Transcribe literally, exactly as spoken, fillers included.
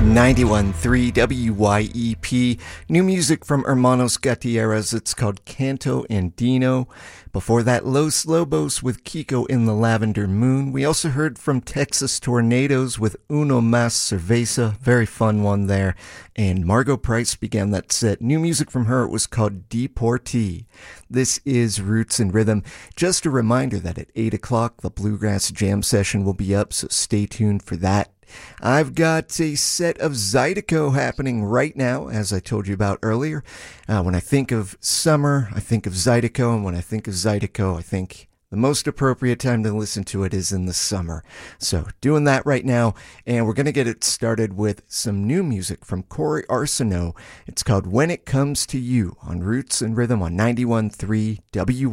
ninety-one point three W Y E P. New music from Hermanos Gutierrez. It's called Canto Andino. Before that, Los Lobos with Kiko in the Lavender Moon. We also heard from Texas Tornadoes with Uno Mas Cerveza. Very fun one there. And Margo Price began that set. New music from her, it was called Deportee. This is Roots and Rhythm. Just a reminder that at eight o'clock, the Bluegrass Jam session will be up, so stay tuned for that. I've got a set of Zydeco happening right now, as I told you about earlier. Uh, when I think of summer, I think of Zydeco, and when I think of Zydeco, I think the most appropriate time to listen to it is in the summer. So doing that right now, and we're going to get it started with some new music from Corey Arsenault. It's called When It Comes to You on Roots and Rhythm on ninety-one point three W